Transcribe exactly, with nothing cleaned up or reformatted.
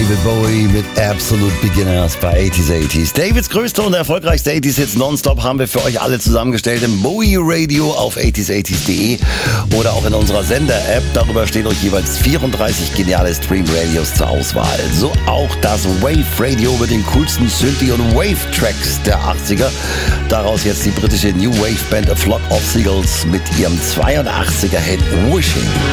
David Bowie mit Absolute Beginners bei achtziger achtziger. Davids größte und erfolgreichste achtziger-Hits nonstop haben wir für euch alle zusammengestellt im Bowie Radio auf achtziger achtziger punkt de oder auch in unserer Sender-App. Darüber stehen euch jeweils vierunddreißig geniale Stream-Radios zur Auswahl. So auch das Wave Radio mit den coolsten Synthie- und Wave-Tracks der achtziger. Daraus jetzt die britische New Wave-Band A Flock of Seagulls mit ihrem zweiundachtziger-Hit Wishing.